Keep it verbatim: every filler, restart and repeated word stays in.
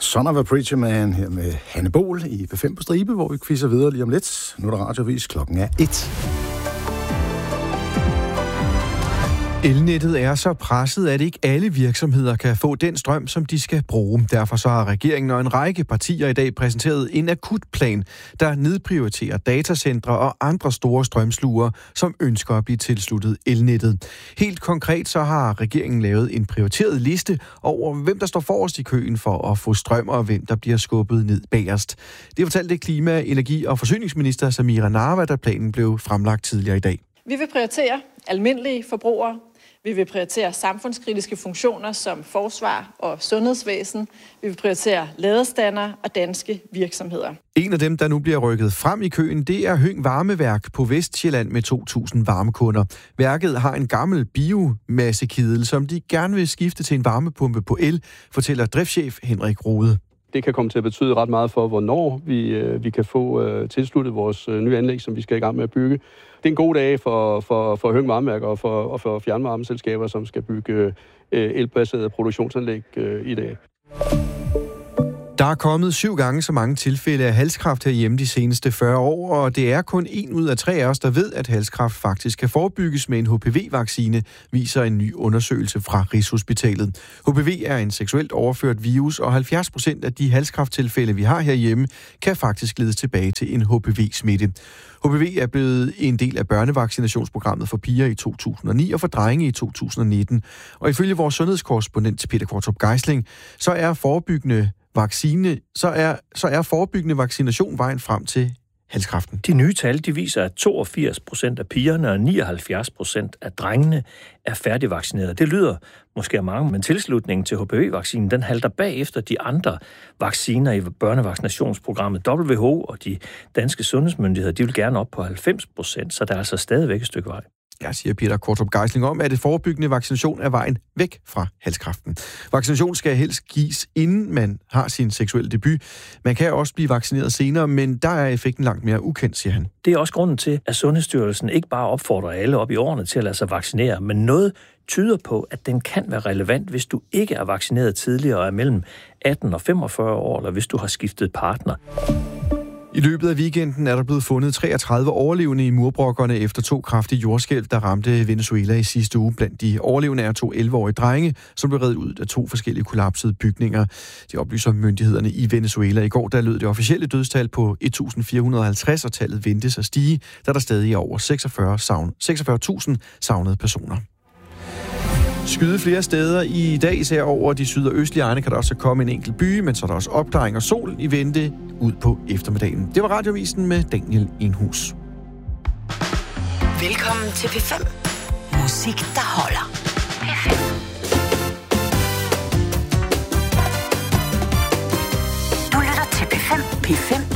Son of a Preacher Man her med Hanne Bol i P fem på stribe, hvor vi quizzer videre lige om lidt. Nu er der radiovis, klokken er et. Elnettet er så presset, at ikke alle virksomheder kan få den strøm, som de skal bruge. Derfor så har regeringen og en række partier i dag præsenteret en akutplan, der nedprioriterer datacentre og andre store strømsluger, som ønsker at blive tilsluttet elnettet. Helt konkret så har regeringen lavet en prioriteret liste over, hvem der står forrest i køen for at få strøm, og hvem der bliver skubbet ned bagerst. Det fortalte klima-, energi- og forsyningsminister Samira Nawa, da planen blev fremlagt tidligere i dag. Vi vil prioritere almindelige forbrugere. Vi vil prioritere samfundskritiske funktioner som forsvar og sundhedsvæsen. Vi vil prioritere ladestander og danske virksomheder. En af dem, der nu bliver rykket frem i køen, det er Høng Varmeværk på Vestsjælland med to tusind varmekunder. Værket har en gammel biomassekedel, som de gerne vil skifte til en varmepumpe på el, fortæller driftschef Henrik Rode. Det kan komme til at betyde ret meget for, hvornår vi, øh, vi kan få øh, tilsluttet vores øh, nye anlæg, som vi skal i gang med at bygge. Det er en god dag for, for, for Høng Varmeværk og for, og for fjernvarmeselskaber, som skal bygge øh, elbaserede produktionsanlæg øh, i dag. Der er kommet syv gange så mange tilfælde af halskræft herhjemme de seneste fyrre år, og det er kun en ud af tre af os, der ved, at halskræft faktisk kan forebygges med en H P V-vaccine, viser en ny undersøgelse fra Rigshospitalet. H P V er en seksuelt overført virus, og halvfjerds procent af de halskræfttilfælde, vi har herhjemme, kan faktisk ledes tilbage til en H P V-smitte. H P V er blevet en del af børnevaccinationsprogrammet for piger i to tusind og ni og for drenge i to tusind og nitten. Og ifølge vores sundhedskorrespondent Peter Kvartrup Geisling, så er forebyggende Vaccine, så er, så er forebyggende vaccination vejen frem til halskræften. De nye tal, de viser, at toogfirs procent af pigerne og nioghalvfjerds procent af drengene er færdigvaccineret. Det lyder måske af mange, men tilslutningen til H P V-vaccinen, den halter bagefter de andre vacciner i børnevaccinationsprogrammet. W H O og de danske sundhedsmyndigheder, de vil gerne op på halvfems procent, så der er altså stadigvæk et stykke vej. Jeg siger Peter Kvartrup Geisling om, at det forebyggende vaccination er vejen væk fra halskræften. Vaccination skal helst gives, inden man har sin seksuelle debut. Man kan også blive vaccineret senere, men der er effekten langt mere ukendt, siger han. Det er også grunden til, at Sundhedsstyrelsen ikke bare opfordrer alle op i årene til at lade sig vaccinere, men noget tyder på, at den kan være relevant, hvis du ikke er vaccineret tidligere og er mellem atten og femogfyrre år, eller hvis du har skiftet partner. I løbet af weekenden er der blevet fundet treogtredive overlevende i murbrokkerne efter to kraftige jordskælv, der ramte Venezuela i sidste uge. Blandt de overlevende er to elleve-årige drenge, som blev reddet ud af to forskellige kollapsede bygninger. De oplyser myndighederne i Venezuela. I går der lød det officielle dødstal på et tusind fire hundrede og halvtreds, og tallet ventes at stige, da der stadig er over seksogfyrre tusind savnede personer. Skyde flere steder i dag, især over de syd- og østlige egne, kan der også komme en enkelt by, men så er der også opklaring og sol i vente ud på eftermiddagen. Det var Radiovisen med Daniel Enhus. Velkommen til P fem. Musik, der holder. Du lytter til P fem. P fem.